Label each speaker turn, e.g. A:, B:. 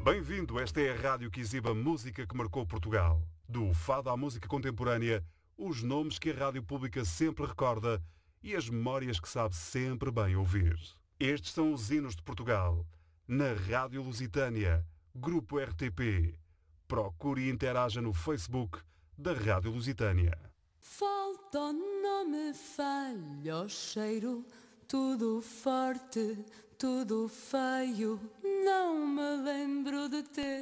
A: Bem-vindo, esta é a rádio que exibe a música que marcou Portugal. Do fado à música contemporânea, os nomes que a rádio pública sempre recorda e as memórias que sabe sempre bem ouvir. Estes são os hinos de Portugal. Na Rádio Lusitânia, Grupo RTP. Procure e interaja no Facebook da Rádio Lusitânia.
B: Falta, não me falha o cheiro, tudo forte, tudo feio, não me lembro de ter.